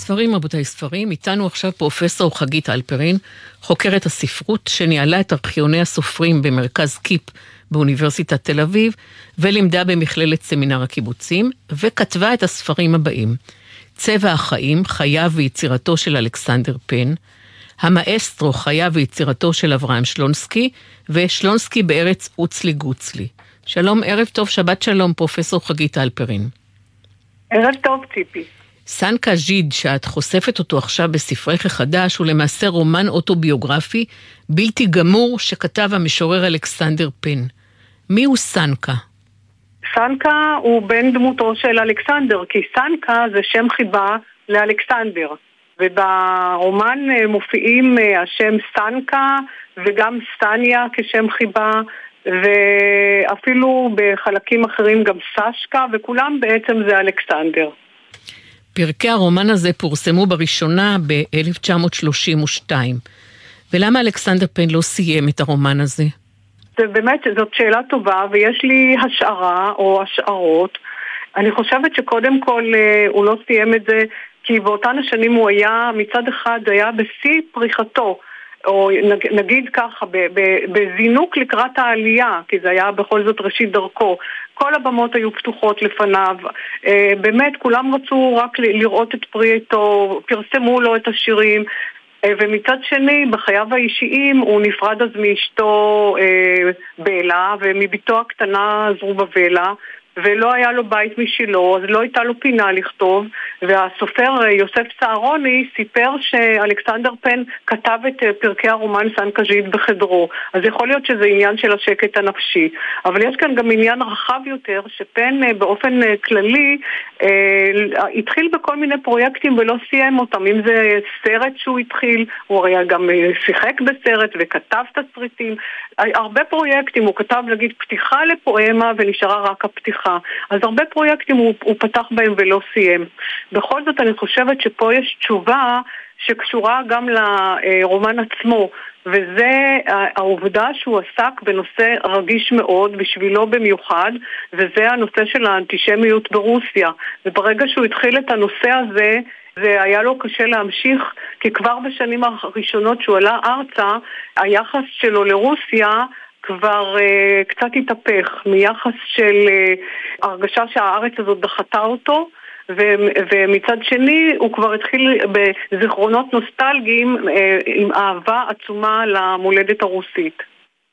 ספרים, רבותיי ספרים, איתנו עכשיו פרופסור חגית הלפרין, חוקרת הספרות שניהלה את ארכיוני הסופרים במרכז קיפ באוניברסיטת תל אביב, ולימדה במכללת סמינר הקיבוצים, וכתבה את הספרים הבאים: צבע החיים, חייו ויצירתו של אלכסנדר פן, המאסטרו, חייו ויצירתו של אברהם שלונסקי, ושלונסקי בארץ אוצלי גוצלי. שלום, ערב טוב, שבת שלום, פרופסור חגית הלפרין. ערב טוב, ציפי. סנקה ז'יד, שאת חושפת אותו עכשיו בספרך החדש, הוא למעשה רומן אוטוביוגרפי בלתי גמור שכתב המשורר אלכסנדר פן. מי הוא סנקה? סנקה הוא בן דמותו של אלכסנדר, כי סנקה זה שם חיבה לאלכסנדר. וברומן מופיעים השם סנקה וגם סטניה כשם חיבה, ואפילו בחלקים אחרים גם סשקה, וכולם בעצם זה אלכסנדר. פרקי הרומן הזה פורסמו בראשונה ב-1932. ולמה אלכסנדר פן לא סיים את הרומן הזה? זה באמת, זאת שאלה טובה, ויש לי השערה או השערות. אני חושבת שקודם כל הוא לא סיים את זה, כי באותן השנים הוא היה, מצד אחד היה בשיא פריחתו, או נגיד ככה, בזינוק לקראת העלייה, כי זה היה בכל זאת ראשית דרכו. כל הבמות היו פתוחות לפניו, באמת כולם רצו רק לראות את פריעתו, פרסמו לו את השירים, ומצד שני בחייו האישיים הוא נפרד אז מאשתו בלה ומביתו הקטנה זרובבלה, ולא היה לו בית משלו, אז לא הייתה לו פינה לכתוב, והסופר יוסף סהרוני סיפר שאלכסנדר פן כתב את פרקי הרומן סנקה ז'יד בחדרו, אז יכול להיות שזה עניין של השקט הנפשי, אבל יש כאן גם עניין רחב יותר, שפן באופן כללי התחיל בכל מיני פרויקטים ולא סיים אותם, אם זה סרט שהוא התחיל, הוא הרי גם שיחק בסרט וכתב תסריטים, הרבה פרויקטים, הוא כתב נגיד פתיחה לפואמה ונשארה רק הפתיחה, אז הרבה פרויקטים הוא פתח בהם ולא סיים. בכל זאת אני חושבת שפה יש תשובה שקשורה גם לרומן עצמו, וזה העובדה שהוא עסק בנושא רגיש מאוד בשבילו במיוחד, וזה הנושא של האנטישמיות ברוסיה. וברגע שהוא התחיל את הנושא הזה, זה היה לו קשה להמשיך, כי כבר בשנים הראשונות שהוא עלה ארצה, היחס שלו לרוסיה כבר קצת התהפך, מיחס של הרגשה שהארץ הזאת דחתה אותו, ומצד שני הוא כבר התחיל בזיכרונות נוסטלגיים עם אהבה עצומה למולדת הרוסית.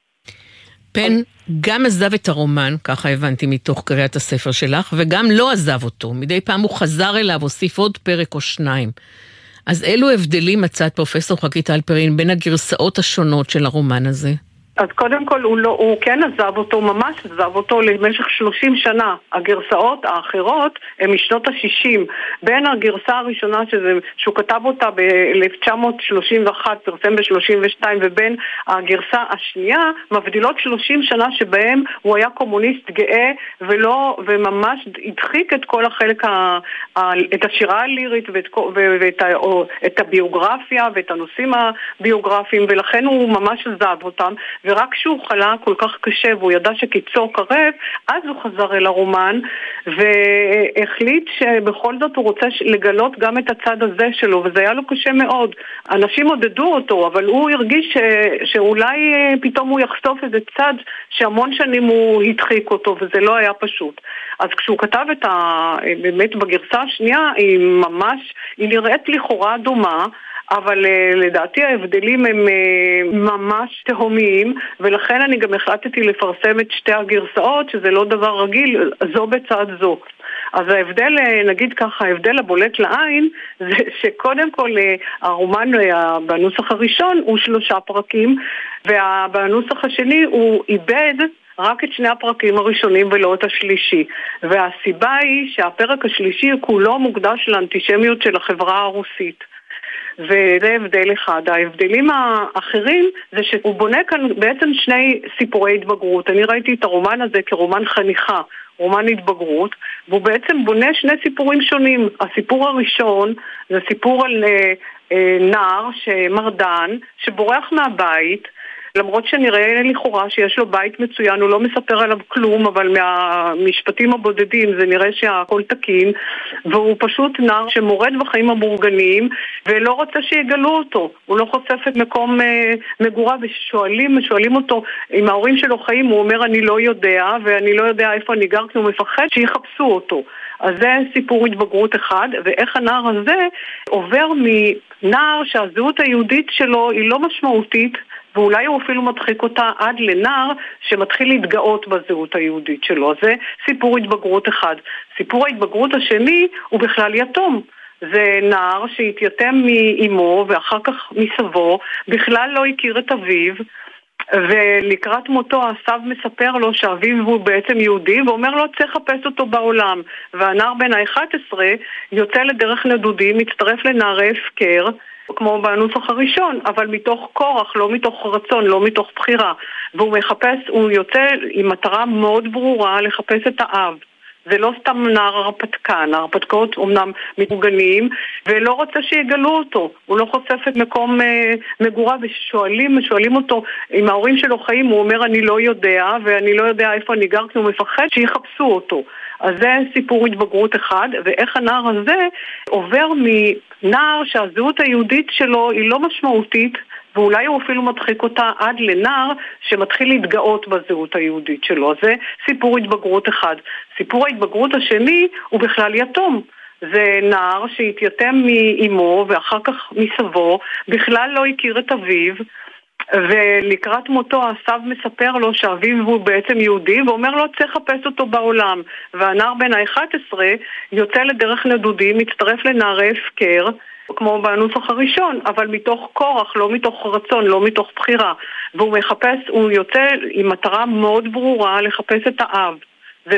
פן גם עזב את הרומן, ככה הבנתי מתוך קריאת הספר שלך, וגם לא עזב אותו. מדי פעם הוא חזר אליו, הוסיף עוד פרק או שניים. אז אילו הבדלים מצאת פרופסור חגית הלפרין בין הגרסאות השונות של הרומן הזה? אז קודם כל הוא כן עזב אותו, ממש עזב אותו למשך 30 שנה. הגרסאות האחרות הן משנות ה-60. בין הגרסה הראשונה שהוא כתב אותה ב-1931, פרסם ב-32, ובין הגרסה השנייה, מבדילות 30 שנה שבהם הוא היה קומוניסט גאה וממש הדחיק את כל החלק, את השירה הלירית ואת הביוגרפיה ואת הנושאים הביוגרפיים, ולכן הוא ממש עזב אותם. ורק כשהוא חלה כל כך קשה והוא ידע שקיצור קרב, אז הוא חזר אל הרומן והחליט שבכל זאת הוא רוצה לגלות גם את הצד הזה שלו, וזה היה לו קשה מאוד. אנשים עודדו אותו, אבל הוא הרגיש שאולי פתאום הוא יחשוף איזה צד שהמון שנים הוא הדחיק אותו, וזה לא היה פשוט. אז כשהוא כתב באמת בגרסה השנייה, היא נראית לכאורה דומה, אבל לדעתי ההבדלים הם ממש תהומיים, ולכן אני גם החלטתי לפרסם את שתי הגרסאות, שזה לא דבר רגיל, זו בצד זו. אז ההבדל, נגיד ככה, ההבדל הבולט לעין, זה שקודם כל הרומן בנוסח הראשון הוא 3 פרקים, ובנוסח השני הוא איבד רק את 2 הפרקים הראשונים ולא את השלישי. והסיבה היא שהפרק השלישי כולו מוקדש לאנטישמיות של החברה הרוסית. וזה הבדל אחד. ההבדלים האחרים זה שהוא בונה כאן בעצם 2 סיפורי התבגרות. אני ראיתי את הרומן הזה כרומן חניכה, רומן התבגרות, והוא בעצם בונה 2 סיפורים שונים. הסיפור הראשון זה סיפור על נער מרדן שבורח מהבית, למרות שנראה לכאורה שיש לו בית מצוין, הוא לא מספר עליו כלום, אבל מהמשפטים הבודדים זה נראה שהכל תקין, והוא פשוט נער שמורד בחיים המורגניים, ולא רוצה שיגלו אותו. הוא לא חושף את מקום מגוריו, ושואלים אותו אם ההורים שלו חיים, הוא אומר אני לא יודע, ואני לא יודע איפה אני גר, כי הוא מפחד שיחפשו אותו. אז זה סיפור התבגרות אחד, ואיך הנער הזה עובר מנער שהזהות היהודית שלו היא לא משמעותית, ואולי הוא אפילו מדחיק אותה עד לנער שמתחיל להתגאות בזהות היהודית שלו. זה סיפור התבגרות אחד. סיפור ההתבגרות השני הוא בכלל יתום. זה נער שהתייתם מאמו ואחר כך מסבו, בכלל לא הכיר את אביו, ולקראת מותו הסב מספר לו שאביו הוא בעצם יהודי, ואומר לו צריך לחפש אותו בעולם. והנער בן ה-11 יוצא לדרך נדודים, מצטרף לנערי הפקר, כמו בנוסח הראשון, אבל מתוך כורח, לא מתוך רצון, לא מתוך בחירה. והוא מחפש, הוא יוצא עם מטרה מאוד ברורה לחפש את האב. זה לא סתם נער הרפתקן, ההרפתקאות אומנם מתוגנים, ולא רוצה שיגלו אותו. הוא לא חושף את מקום מגוריו, ושואלים אותו אם ההורים שלו חיים, הוא אומר אני לא יודע, ואני לא יודע איפה אני גר, כי הוא מפחד שיחפשו אותו. אז זה סיפור התבגרות אחד, ואיך הנער הזה עובר מנער שהזהות היהודית שלו היא לא משמעותית, ואולי הוא אפילו מדחיק אותה עד לנער שמתחיל להתגאות בזהות היהודית שלו. זה סיפור התבגרות אחד. סיפור ההתבגרות השני הוא בכלל יתום. זה נער שהתייתם מאמו ואחר כך מסבו, בכלל לא הכיר את אביו, ולקראת מותו הסב מספר לו שאביו הוא בעצם יהודי, ואומר לו צריך לחפש אותו בעולם. והנער בן ה-11 יוצא לדרך נדודים, מצטרף לנערי הפקר, כמו בנוסח הראשון, אבל מתוך כורח, לא מתוך רצון, לא מתוך בחירה. והוא מחפש, הוא יוצא עם מטרה מאוד ברורה לחפש את האב.